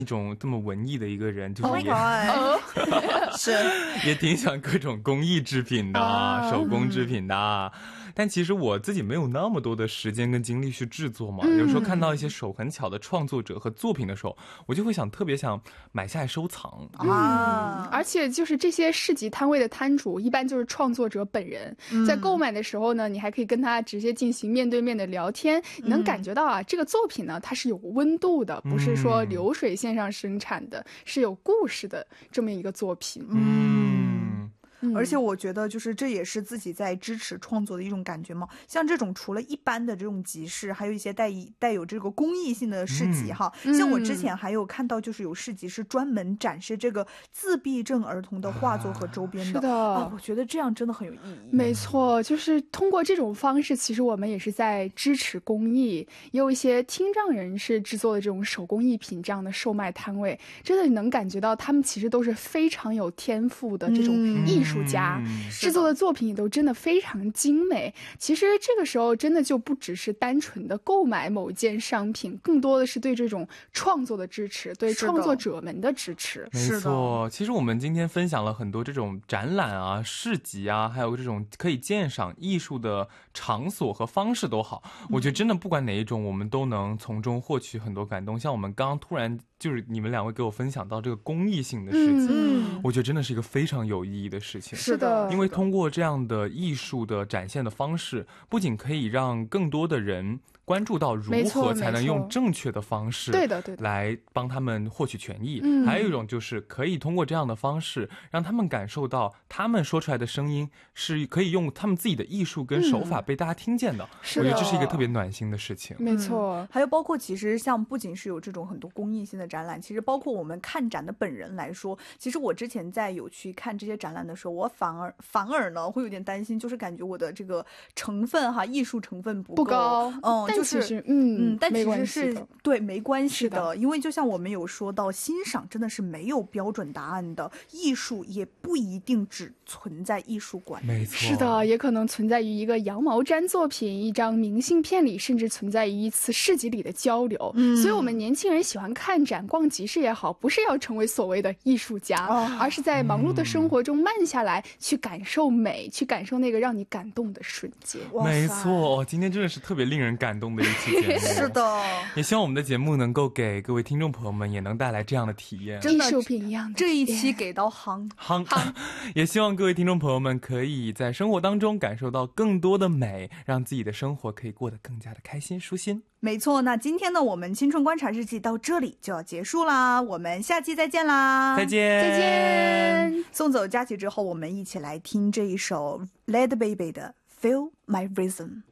一种这么文艺的一个人，就是也、 是也挺喜欢各种工艺制品的手工制品的但其实我自己没有那么多的时间跟精力去制作嘛，有时候看到一些手很巧的创作者和作品的时候，我就会特别想买下来收藏而且就是这些市集摊位的摊主一般就是创作者本人，在购买的时候呢，你还可以跟他直接进行面对面的聊天，你能感觉到这个作品呢它是有温度的，不是说流水线上生产的，是有故事的这么一个作品。 而且我觉得就是这也是自己在支持创作的一种感觉嘛。像这种除了一般的这种集市，还有一些带有这个公益性的市集哈。像我之前还有看到就是有市集是专门展示这个自闭症儿童的画作和周边的。 是的我觉得这样真的很有意义。 没错，就是通过这种方式，其实我们也是在支持公益，也有一些听障人士制作的这种手工艺品这样的售卖摊位，真的能感觉到他们其实都是非常有天赋的这种艺术家，制作的作品也都真的非常精美。其实这个时候真的就不只是单纯的购买某件商品，更多的是对这种创作的支持，对创作者们的支持。 没错，其实我们今天分享了很多这种展览市集还有这种可以鉴赏艺术的场所和方式都好，我觉得真的不管哪一种，我们都能从中获取很多感动。像我们刚刚突然就是你们两位给我分享到这个公益性的事情，我觉得真的是一个非常有意义的事情。 是的， 因为通过这样的艺术的展现的方式，不仅可以让更多的人关注到如何才能用正确的方式来帮他们获取权益，还有一种就是可以通过这样的方式让他们感受到他们说出来的声音是可以用他们自己的艺术跟手法被大家听见的。我觉得这是一个特别暖心的事情。 没错， 还有包括其实像不仅是有这种很多公益性的展览，其实包括我们看展的本人来说，其实我之前在有去看这些展览的时候，我反而呢会有点担心，就是感觉我的这个成分艺术成分不高，但其实但其实是对没关系的，因为就像我们有说到，欣赏真的是没有标准答案的，艺术也不一定只存在艺术馆里。 没错， 是的，也可能存在于一个羊毛毡作品、一张明信片里，甚至存在于一次市集里的交流。所以我们年轻人喜欢看展、逛集市也好，不是要成为所谓的艺术家，而是在忙碌的生活中慢下来，去感受美，去感受那个让你感动的瞬间。 没错，今天真的是特别令人感动的一期节目。 是的， 也希望我们的节目能够给各位听众朋友们也能带来这样的体验， 艺术品一样的这一期给到夯也希望各位听众朋友们可以在生活当中感受到更多的美，让自己的生活可以过得更加的开心舒心。 没错，那今天呢我们青春观察日记到这里就要结束啦，我们下期再见啦。 再见再见。 送走佳琪之后，我们一起来听这一首 Led Baby 的 Feel My Rhythm。